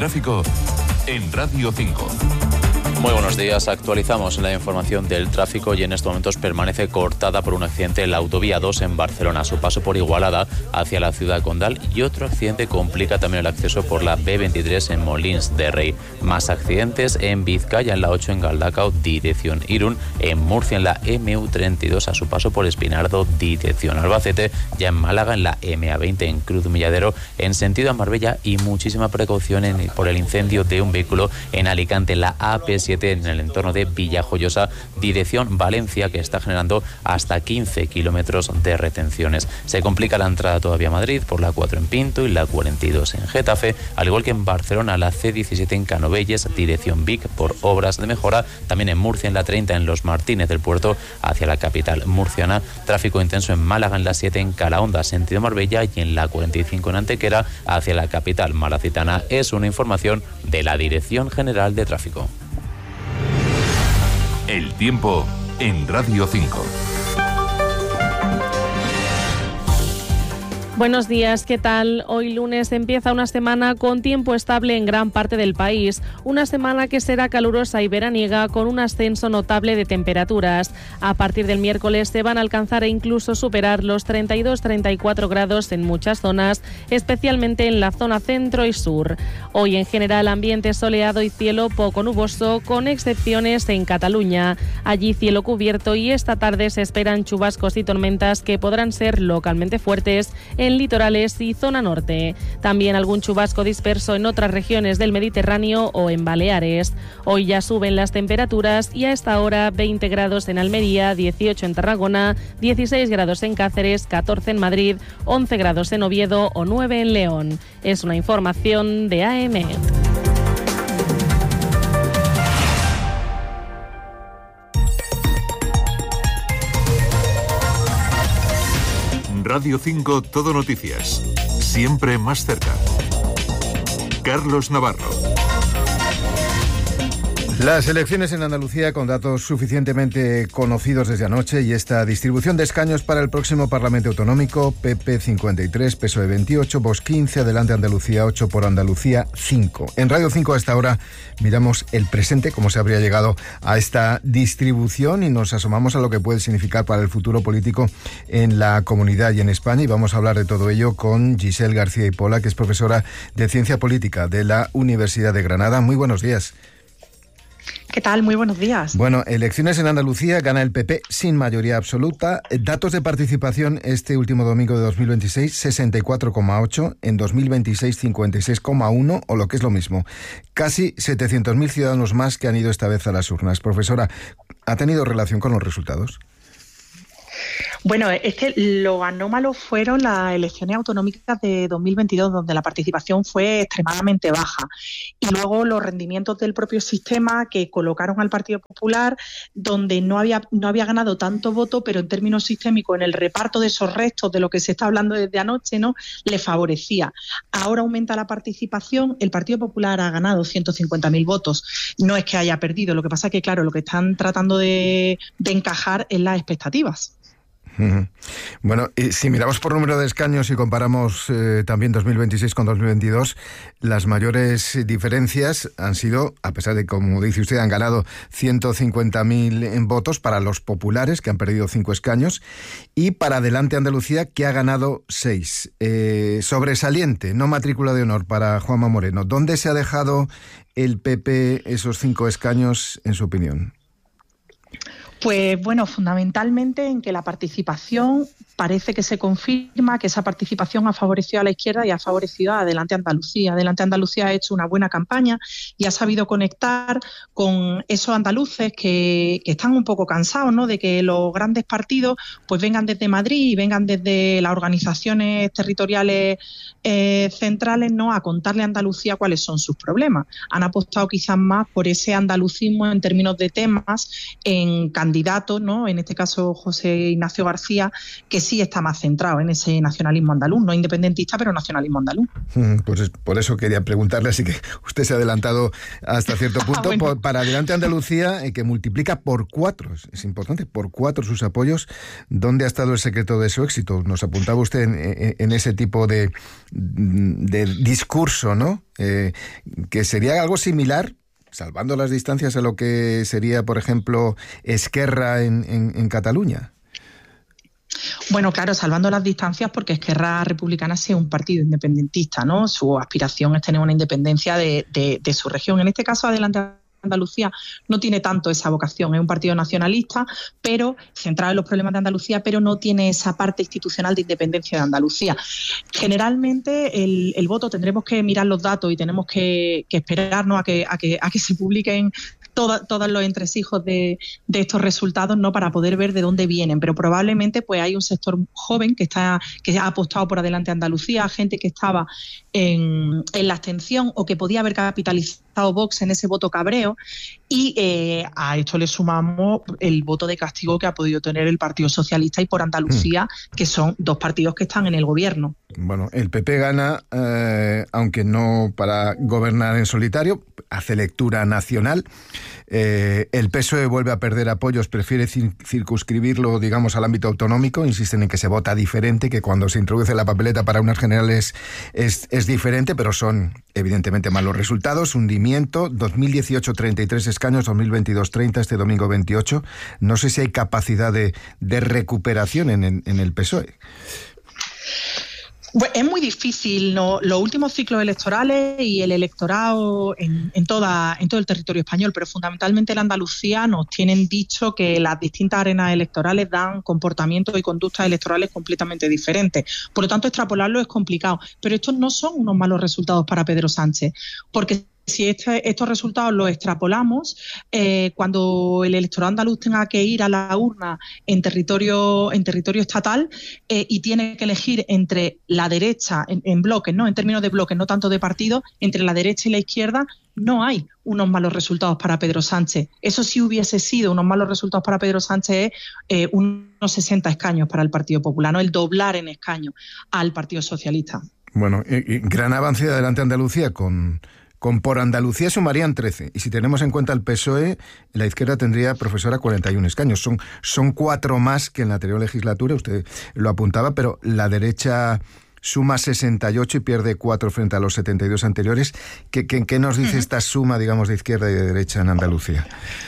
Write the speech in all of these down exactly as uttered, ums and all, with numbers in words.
tráfico en Radio cinco. Muy buenos días. Actualizamos la información del tráfico y en estos momentos permanece cortada por un accidente en la autovía dos en Barcelona, a su paso por Igualada hacia la ciudad condal, y otro accidente complica también el acceso por la B veintitrés en Molins de Rey. Más accidentes en Vizcaya, en la ocho en Galdacao, dirección Irún, en Murcia en la M U treinta y dos a su paso por Espinardo, dirección Albacete, ya en Málaga en la M A veinte en Cruz Milladero en sentido a Marbella, y muchísima precaución en, por el incendio de un vehículo en Alicante, en la A P siete en el entorno de Villajoyosa, dirección Valencia, que está generando hasta quince kilómetros de retenciones. Se complica la entrada todavía a Madrid por la cuatro en Pinto y la cuarenta y dos en Getafe, al igual que en Barcelona, la C diecisiete en Canovelles, dirección Vic, por obras de mejora. También en Murcia en la treinta en Los Martínez del Puerto hacia la capital murciana. Tráfico intenso en Málaga en la siete en Calahonda, sentido Marbella, y en la cuarenta y cinco en Antequera hacia la capital malacitana. Es una información de la Dirección General de Tráfico. El tiempo en Radio cinco. Buenos días, ¿qué tal? Hoy lunes empieza una semana con tiempo estable en gran parte del país. Una semana que será calurosa y veraniega, con un ascenso notable de temperaturas. A partir del miércoles se van a alcanzar e incluso superar los treinta y dos a treinta y cuatro grados en muchas zonas, especialmente en la zona centro y sur. Hoy en general ambiente soleado y cielo poco nuboso, con excepciones en Cataluña. Allí cielo cubierto, y esta tarde se esperan chubascos y tormentas que podrán ser localmente fuertes en litorales y zona norte. También algún chubasco disperso en otras regiones del Mediterráneo o en Baleares. Hoy ya suben las temperaturas y a esta hora veinte grados en Almería, dieciocho en Tarragona, dieciséis grados en Cáceres, catorce en Madrid, once grados en Oviedo o nueve en León. Es una información de A E M E T. Radio cinco Todo Noticias. Siempre más cerca. Carlos Navarro. Las elecciones en Andalucía, con datos suficientemente conocidos desde anoche, y esta distribución de escaños para el próximo Parlamento Autonómico: P P cincuenta y tres, P S O E veintiocho, Vox quince, Adelante Andalucía ocho, Por Andalucía cinco. En Radio cinco a esta hora miramos el presente, cómo se habría llegado a esta distribución, y nos asomamos a lo que puede significar para el futuro político en la comunidad y en España. Y vamos a hablar de todo ello con Giselle García y Pola, que es profesora de Ciencia Política de la Universidad de Granada. Muy buenos días. ¿Qué tal? Muy buenos días. Bueno, elecciones en Andalucía, gana el P P sin mayoría absoluta. Datos de participación este último domingo de dos mil veintiséis, sesenta y cuatro coma ocho, en dos mil veintiséis cincuenta y seis coma uno, o lo que es lo mismo, casi setecientos mil ciudadanos más que han ido esta vez a las urnas. Profesora, ¿ha tenido relación con los resultados? Bueno, es que lo anómalo fueron las elecciones autonómicas de dos mil veintidós, donde la participación fue extremadamente baja. Y luego los rendimientos del propio sistema, que colocaron al Partido Popular, donde no había, no había ganado tanto voto, pero en términos sistémicos, en el reparto de esos restos de lo que se está hablando desde anoche, ¿no?, le favorecía. Ahora aumenta la participación, el Partido Popular ha ganado ciento cincuenta mil votos. No es que haya perdido, lo que pasa es que, claro, lo que están tratando de, de encajar es las expectativas. Bueno, y si miramos por número de escaños y comparamos eh, también dos mil veintiséis con dos mil veintidós, las mayores diferencias han sido, a pesar de, como dice usted, han ganado ciento cincuenta mil en votos para los populares, que han perdido cinco escaños, y para Adelante Andalucía, que ha ganado seis. Eh, sobresaliente, no matrícula de honor para Juanma Moreno. ¿Dónde se ha dejado el P P esos cinco escaños, en su opinión? Pues bueno, fundamentalmente en que la participación parece que se confirma, que esa participación ha favorecido a la izquierda y ha favorecido a Adelante Andalucía. Adelante Andalucía ha hecho una buena campaña y ha sabido conectar con esos andaluces que, que están un poco cansados, ¿no?, de que los grandes partidos pues vengan desde Madrid y vengan desde las organizaciones territoriales eh, centrales, ¿no?, a contarle a Andalucía cuáles son sus problemas. Han apostado quizás más por ese andalucismo en términos de temas, en candidatos, ¿no?, en este caso José Ignacio García, que sí está más centrado en ese nacionalismo andaluz, no independentista, pero nacionalismo andaluz. Pues por eso quería preguntarle, así que usted se ha adelantado hasta cierto punto. Bueno. por, para Adelante Andalucía, eh, que multiplica por cuatro, es importante, por cuatro sus apoyos. ¿Dónde ha estado el secreto de su éxito? Nos apuntaba usted en, en, en ese tipo de, de discurso, ¿no?, eh, que sería algo similar, salvando las distancias, a lo que sería, por ejemplo, Esquerra en, en, en Cataluña. Bueno, claro, salvando las distancias, porque Esquerra Republicana sí es un partido independentista, ¿no? Su aspiración es tener una independencia de, de, de su región. En este caso, Adelante Andalucía no tiene tanto esa vocación, es un partido nacionalista, pero centrado en los problemas de Andalucía, pero no tiene esa parte institucional de independencia de Andalucía. Generalmente el, el voto, tendremos que mirar los datos y tenemos que, que esperarnos a que, a que, a que se publiquen Toda, todos los entresijos de, de estos resultados, ¿no?, para poder ver de dónde vienen, pero probablemente pues hay un sector joven que está que ha apostado por Adelante Andalucía, gente que estaba en, en la abstención o que podía haber capitalizado Vox en ese voto cabreo, y eh, a esto le sumamos el voto de castigo que ha podido tener el Partido Socialista y Por Andalucía, mm. que son dos partidos que están en el gobierno. Bueno, el P P gana, eh, aunque no para gobernar en solitario, hace lectura nacional. Eh, el P S O E vuelve a perder apoyos, prefiere circunscribirlo, digamos, al ámbito autonómico. Insisten en que se vota diferente, que cuando se introduce la papeleta para unas generales es, es diferente, pero son evidentemente malos resultados. Hundimiento, dos mil dieciocho treinta y tres escaños, dos mil veintidós treinta, este domingo veintiocho. No sé si hay capacidad de, de recuperación en, en, en el P S O E. Bueno, es muy difícil, ¿no? Los últimos ciclos electorales y el electorado en, en, toda, en todo el territorio español, pero fundamentalmente en Andalucía, nos tienen dicho que las distintas arenas electorales dan comportamientos y conductas electorales completamente diferentes. Por lo tanto, extrapolarlo es complicado. Pero estos no son unos malos resultados para Pedro Sánchez, porque si este, estos resultados los extrapolamos, eh, cuando el electorado andaluz tenga que ir a la urna en territorio, en territorio estatal eh, y tiene que elegir entre la derecha, en, en bloques, ¿no?, en términos de bloques, no tanto de partidos, entre la derecha y la izquierda, no hay unos malos resultados para Pedro Sánchez. Eso sí hubiese sido unos malos resultados para Pedro Sánchez, es eh, unos sesenta escaños para el Partido Popular, ¿no?, el doblar en escaños al Partido Socialista. Bueno, y, y gran avance de Adelante Andalucía con... Con Por Andalucía sumarían trece. Y si tenemos en cuenta el P S O E, la izquierda tendría, profesora, cuarenta y un escaños. Son, son cuatro más que en la anterior legislatura, usted lo apuntaba, pero la derecha suma sesenta y ocho y pierde cuatro frente a los setenta y dos anteriores. ¿Qué, qué, qué nos dice esta suma, digamos, de izquierda y de derecha en Andalucía?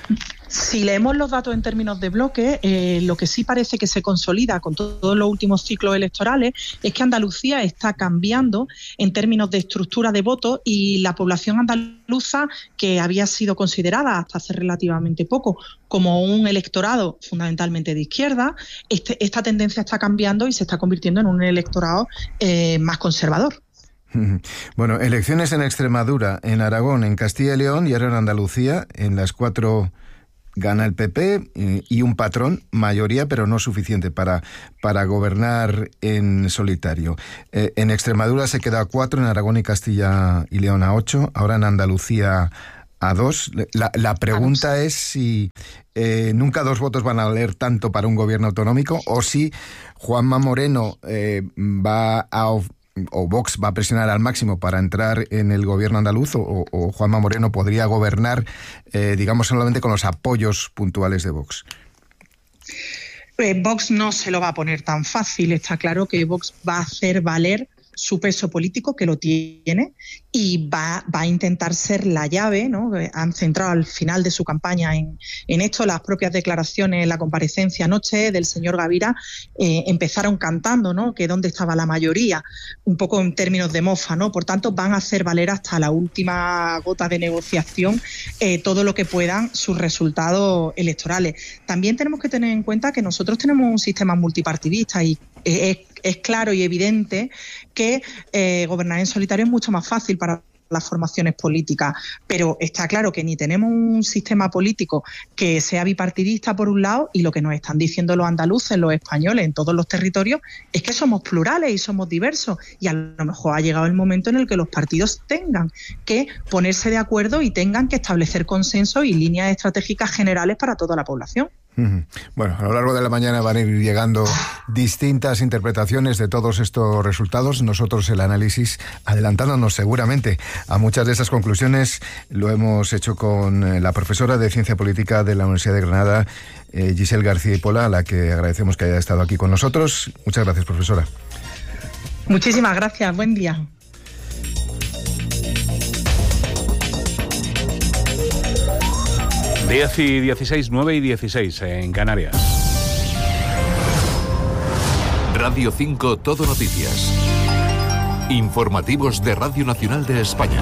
Si leemos los datos en términos de bloque, eh, lo que sí parece que se consolida con todos los últimos ciclos electorales es que Andalucía está cambiando en términos de estructura de voto, y la población andaluza, que había sido considerada hasta hace relativamente poco como un electorado fundamentalmente de izquierda, este, esta tendencia está cambiando y se está convirtiendo en un electorado eh, más conservador. Bueno, elecciones en Extremadura, en Aragón, en Castilla y León y ahora en Andalucía. En las cuatro gana el P P y un patrón, mayoría, pero no suficiente para, para gobernar en solitario. Eh, en Extremadura se queda a cuatro, en Aragón y Castilla y León a ocho, ahora en Andalucía a dos. La, la pregunta es si eh, nunca dos votos van a valer tanto para un gobierno autonómico, o si Juanma Moreno eh, va a... o Vox va a presionar al máximo para entrar en el gobierno andaluz, o, o Juanma Moreno podría gobernar, eh, digamos, solamente con los apoyos puntuales de Vox. Eh, Vox no se lo va a poner tan fácil. Está claro que Vox va a hacer valer su peso político, que lo tiene, y va, va a intentar ser la llave, ¿no? Han centrado al final de su campaña en, en esto. Las propias declaraciones en la comparecencia anoche del señor Gavira eh, empezaron cantando, ¿no?, que dónde estaba la mayoría, un poco en términos de mofa, ¿no? Por tanto, van a hacer valer hasta la última gota de negociación eh, todo lo que puedan sus resultados electorales. También tenemos que tener en cuenta que nosotros tenemos un sistema multipartidista, y es, es claro y evidente que eh, gobernar en solitario es mucho más fácil para las formaciones políticas, pero está claro que ni tenemos un sistema político que sea bipartidista por un lado, y lo que nos están diciendo los andaluces, los españoles en todos los territorios, es que somos plurales y somos diversos, y a lo mejor ha llegado el momento en el que los partidos tengan que ponerse de acuerdo y tengan que establecer consenso y líneas estratégicas generales para toda la población. Bueno, a lo largo de la mañana van a ir llegando distintas interpretaciones de todos estos resultados. Nosotros el análisis, adelantándonos seguramente a muchas de esas conclusiones, lo hemos hecho con la profesora de Ciencia Política de la Universidad de Granada, eh, Giselle García y Pola, a la que agradecemos que haya estado aquí con nosotros. Muchas gracias, profesora. Muchísimas gracias. Buen día. diez y dieciséis, nueve y dieciséis en Canarias. Radio cinco Todo Noticias. Informativos de Radio Nacional de España.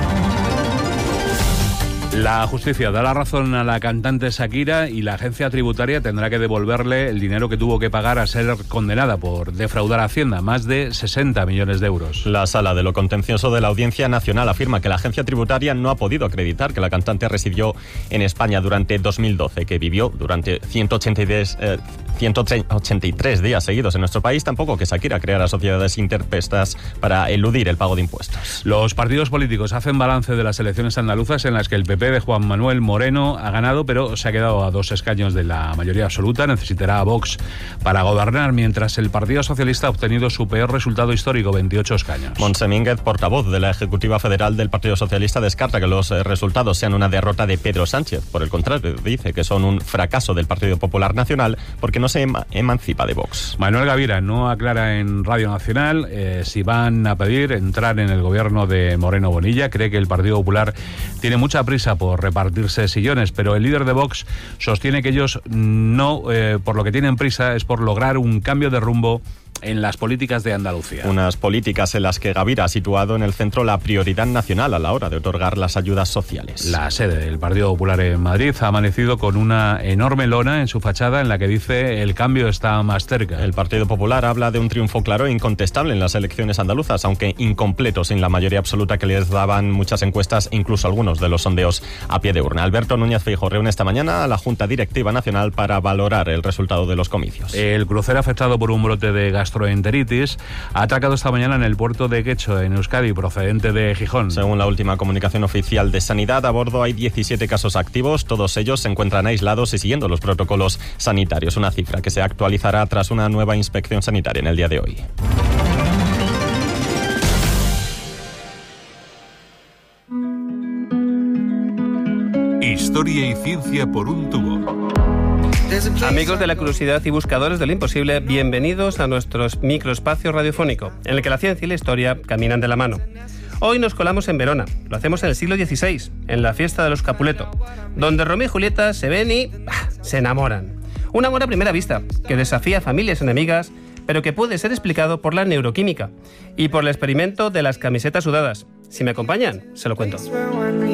La justicia da la razón a la cantante Shakira y la agencia tributaria tendrá que devolverle el dinero que tuvo que pagar a ser condenada por defraudar a Hacienda, más de sesenta millones de euros. La Sala de lo Contencioso de la Audiencia Nacional afirma que la agencia tributaria no ha podido acreditar que la cantante residió en España durante dos mil doce, que vivió durante ciento ochenta y tres, eh, ciento ochenta y tres días seguidos en nuestro país, tampoco que Shakira creara sociedades interpuestas para eludir el pago de impuestos. Los partidos políticos hacen balance de las elecciones andaluzas en las que el P P de Juan Manuel Moreno ha ganado, pero se ha quedado a dos escaños de la mayoría absoluta. Necesitará a Vox para gobernar, mientras el Partido Socialista ha obtenido su peor resultado histórico, veintiocho escaños. Montse Mínguez, portavoz de la Ejecutiva Federal del Partido Socialista, descarta que los resultados sean una derrota de Pedro Sánchez. Por el contrario, dice que son un fracaso del Partido Popular Nacional porque no se ema- emancipa de Vox. Manuel Gavira no aclara en Radio Nacional eh, si van a pedir entrar en el gobierno de Moreno Bonilla. Cree que el Partido Popular tiene mucha prisa por repartirse sillones, pero el líder de Vox sostiene que ellos no, eh, por lo que tienen prisa, es por lograr un cambio de rumbo en las políticas de Andalucía. Unas políticas en las que Gavira ha situado en el centro la prioridad nacional a la hora de otorgar las ayudas sociales. La sede del Partido Popular en Madrid ha amanecido con una enorme lona en su fachada en la que dice el cambio está más cerca. El Partido Popular habla de un triunfo claro e incontestable en las elecciones andaluzas, aunque incompleto sin la mayoría absoluta que les daban muchas encuestas, incluso algunos de los sondeos a pie de urna. Alberto Núñez Feijóo reúne esta mañana a la Junta Directiva Nacional para valorar el resultado de los comicios. El crucero afectado por un brote de gastroenteritis ha atracado esta mañana en el puerto de Guecho, en Euskadi, procedente de Gijón. Según la última comunicación oficial de Sanidad, a bordo hay diecisiete casos activos, todos ellos se encuentran aislados y siguiendo los protocolos sanitarios, una cifra que se actualizará tras una nueva inspección sanitaria en el día de hoy. Historia y ciencia por un tubo. Amigos de la curiosidad y buscadores de lo imposible, bienvenidos a nuestro microespacio radiofónico, en el que la ciencia y la historia caminan de la mano. Hoy nos colamos en Verona, lo hacemos en el siglo dieciséis, en la fiesta de los Capuleto, donde Romeo y Julieta se ven y ¡bah!, se enamoran. Un amor a primera vista, que desafía a familias enemigas, pero que puede ser explicado por la neuroquímica y por el experimento de las camisetas sudadas. Si me acompañan, se lo cuento.